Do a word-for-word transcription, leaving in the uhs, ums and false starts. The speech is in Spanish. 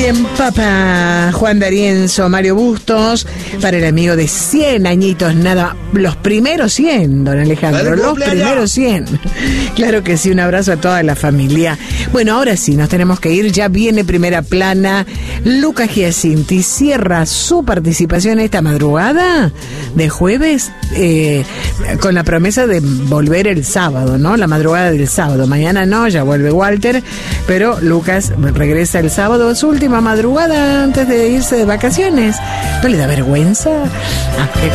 Bien, papá Juan D'Arienzo, Mario Bustos, para el amigo de cien añitos, nada, los primeros cien, don Alejandro, los primeros cien. Claro que sí, un abrazo a toda la familia. Bueno, ahora sí, nos tenemos que ir, ya viene Primera Plana. Lucas Giacinti cierra su participación esta madrugada de jueves eh, con la promesa de volver el sábado, ¿no? La madrugada del sábado. Mañana no, ya vuelve Walter, pero Lucas regresa el sábado, su última madrugada antes de irse de vacaciones. ¿No le da vergüenza? Ah,